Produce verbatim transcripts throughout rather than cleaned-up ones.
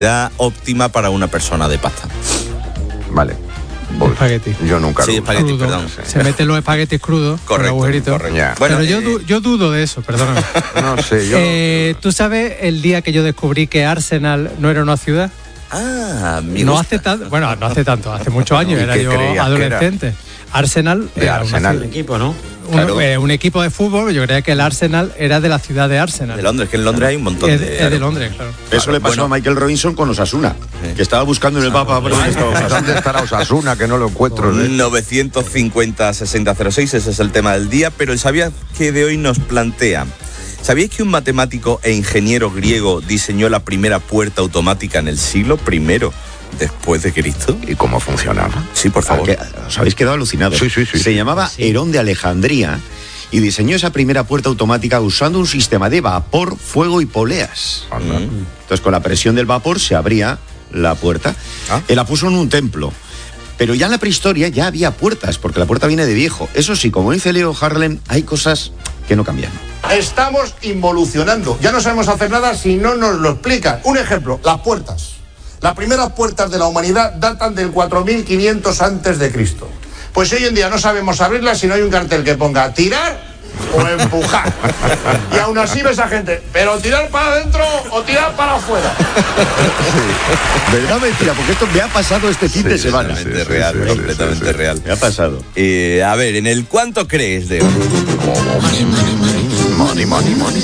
óptima para una persona de pasta. Vale. Espagueti. Yo nunca Sí, lo espagueti, crudo. perdón. Se meten los espaguetis crudos con Correcto, agujeritos. correcto. Ya. Bueno, Pero yo, eh, du- yo dudo de eso, perdóname. No sé, yo... Eh, ¿Tú sabes el día que yo descubrí que Arsenal no era una ciudad? Ah, me No gusta. hace tanto, bueno, no hace tanto, hace muchos años, ¿Y era qué yo creías que adolescente. Arsenal De era Arsenal. Una, equipo, ¿no? un, Claro. eh, un equipo de fútbol. Yo creía que el Arsenal era de la ciudad de Arsenal. De Londres, que en Londres hay un montón Es de... de, es de Londres, claro. Eso le pasó Bueno. a Michael Robinson con Osasuna, Sí. que estaba buscando en el mapa por dónde estaba Osasuna. ¿Dónde estará Osasuna? Que no lo encuentro. ¿eh? novecientos cincuenta sesenta cero seis, ese es el tema del día, pero el ¿sabías que de hoy nos plantea? ¿Sabíais que un matemático e ingeniero griego diseñó la primera puerta automática en el siglo primero después de Cristo? ¿Y cómo funcionaba? Sí, por favor. Que os habéis quedado alucinados. Sí, sí, sí. Se llamaba Sí. Herón de Alejandría y diseñó esa primera puerta automática usando un sistema de vapor, fuego y poleas. Anda. Entonces, con la presión del vapor se abría la puerta. Ah. Él la puso en un templo. Pero ya en la prehistoria ya había puertas, porque la puerta viene de viejo. Eso sí, como dice Leo Harlem, hay cosas que no cambian. Estamos involucionando. Ya no sabemos hacer nada si no nos lo explican. Un ejemplo, las puertas. Las primeras puertas de la humanidad datan del cuatro mil quinientos antes de Cristo. Pues hoy en día no sabemos abrirlas si no hay un cartel que ponga tirar o empujar. Y aún así ves a gente, pero tirar para adentro o tirar para afuera. ¿Verdad o mentira? Porque esto me ha pasado este fin de semana. Completamente sí, sí, real, sí, sí, completamente sí, sí. real. Me ha pasado. Eh, a ver, en el ¿cuánto crees, Leo? Money, money, money.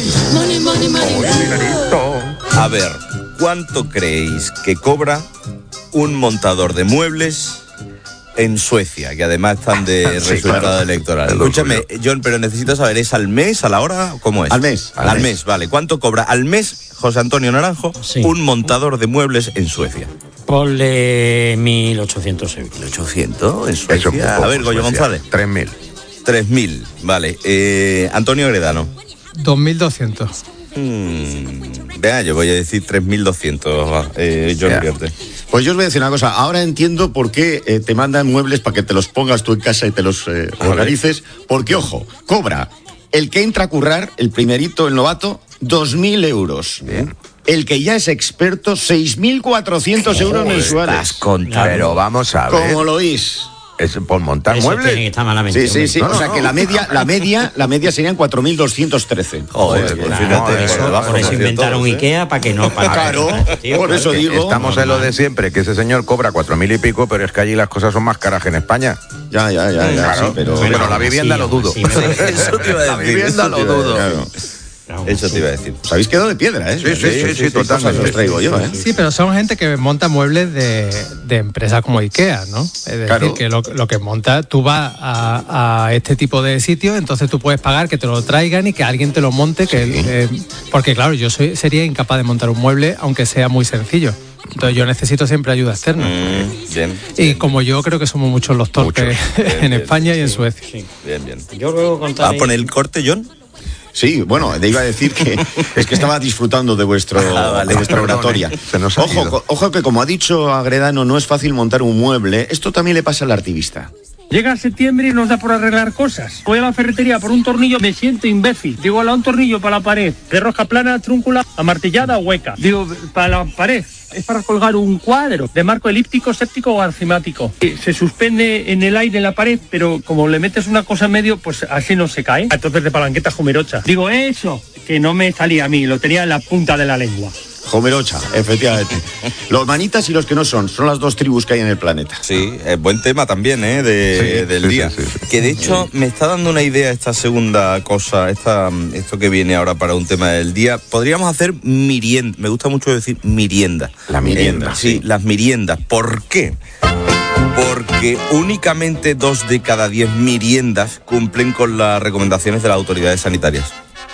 A ver, ¿cuánto creéis que cobra un montador de muebles en Suecia, que además están de Sí, resultado claro. electoral? Es lo Escúchame, John, pero necesito saber, ¿es al mes, a la hora? ¿Cómo es? Al mes. Al, Al mes. mes. Vale. ¿Cuánto cobra al mes, José Antonio Naranjo, Sí. un montador de muebles en Suecia? Ponle mil ochocientos euros. ¿ochocientos en Eso es Suecia? poco, A ver, Goyo Suecia. González. tres mil. tres mil, vale. Eh, Antonio Gredano. dos mil doscientos. Hmm, vea, yo voy a decir tres mil doscientos, eh, John Ya. Uriarte. Pues yo os voy a decir una cosa. Ahora entiendo por qué eh, te mandan muebles para que te los pongas tú en casa y te los eh, A ver. organices. Porque, ojo, cobra el que entra a currar, el primerito, el novato, dos mil euros. Bien. El que ya es experto, seis mil cuatrocientos euros Estás mensuales. contando. Pero vamos a ver. Como lo oís. Es por montar Eso tiene que muebles. estar malamente. Sí, sí, sí. No, o no, sea no. que la media, la media, la media serían cuatro mil doscientos trece. Joder, Joder, pues pues fíjate, por por Eso, debajo, por eso por inventaron todos, ¿eh? Ikea para que no... Para Claro, tío, por eso claro. digo. Estamos en lo de siempre, que ese señor cobra cuatro mil y pico, pero es que allí las cosas son más caras que en España. Ya, ya, ya, ya. Claro, sí, pero, pero la vivienda Sí, lo dudo. sí, me parece. Eso te iba a La decir. vivienda eso lo te iba a dudo. decir. Claro. Eso te iba a decir. Os habéis quedado de piedra, ¿eh? Sí, sí, sí, sí, cosas totalmente. os traigo yo, ¿eh? Sí, pero son gente que monta muebles de, de empresas como Ikea, ¿no? Es decir, Claro. que lo, lo que monta, tú vas a, a este tipo de sitios, entonces tú puedes pagar que te lo traigan y que alguien te lo monte, que eh, porque claro, yo soy sería incapaz de montar un mueble, aunque sea muy sencillo. Entonces yo necesito siempre ayuda externa. Mm, bien. Y como yo creo que somos muchos los torpes Bien, en bien, España y en Sí, Suecia. sí. Bien, bien. Yo luego ¿Va a contaré... poner el corte, John? Sí, bueno, te iba a decir que es que estaba disfrutando de vuestro Ah, vale. de vuestra Perdón, oratoria. eh, se nos ha Ojo, ido. co- ojo que como ha dicho Agredano, no es fácil montar un mueble. Esto también le pasa al artivista. Llega septiembre y nos da por arreglar cosas. Voy a la ferretería por un tornillo, me siento imbécil. Digo, "Hola, un tornillo para la pared, de rosca plana, trúncula, amartillada o hueca". Digo, para la pared. Es para colgar un cuadro de marco elíptico, séptico o arcimático. Eh, Se suspende en el aire en la pared, pero como le metes una cosa en medio, pues así no se cae. Entonces de palanqueta jumerocha. Digo, eso, que no me salía a mí, lo tenía en la punta de la lengua. Homerocha, efectivamente. Los manitas y los que no son, son las dos tribus que hay en el planeta. Sí, es buen tema también, ¿eh? De, Sí, del sí, día. sí, sí, sí. Que de hecho me está dando una idea esta segunda cosa, esta, esto que viene ahora para un tema del día. Podríamos hacer mirienda. Me gusta mucho decir mirienda. La mirienda, Eh, sí, sí. las miriendas. ¿Por qué? Porque únicamente dos de cada diez miriendas cumplen con las recomendaciones de las autoridades sanitarias.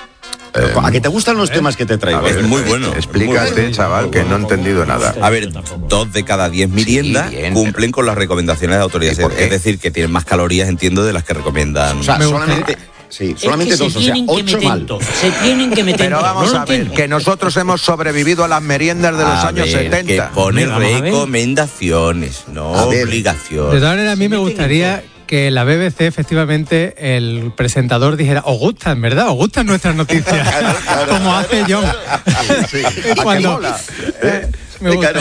¿A que te gustan los temas que te A traigo? ver, Es muy bueno. Explícate, Muy bueno. chaval, que no he entendido nada. A ver, dos de cada diez miriendas Sí, bien, cumplen con las recomendaciones de las autoridades. ¿Y por qué? Es decir, que tienen más calorías, entiendo, de las que recomiendan. O sea, Me solamente, sí, Es solamente que se dos, o sea, tienen que ocho meter mal. todos, se tienen que meter Pero todos, vamos no lo a ver, entiendo. que nosotros hemos sobrevivido a las meriendas de los A años ver, setenta. Que pone Vamos a ver. recomendaciones, no A ver. De obligaciones. todas maneras, a mí me gustaría que la B B C, efectivamente, el presentador dijera, os gustan, ¿verdad? Os gustan nuestras noticias, como hace John. Sí, sí. ¿A que Cuando, mola? eh, me gusta.